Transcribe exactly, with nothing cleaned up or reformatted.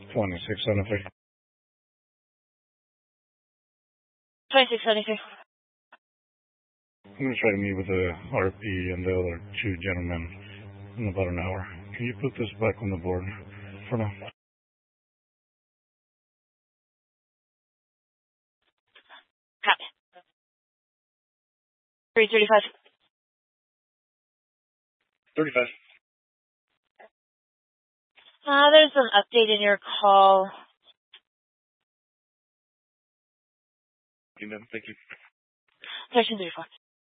twenty-six seventy-three. twenty-six seventy-three. I'm going to try to meet with the R P and the other two gentlemen in about an hour. Can you put this back on the board for now? Copy. three thirty-five. thirty-five. Uh, there's an update in your call. Thank you. thirteen thirty-four.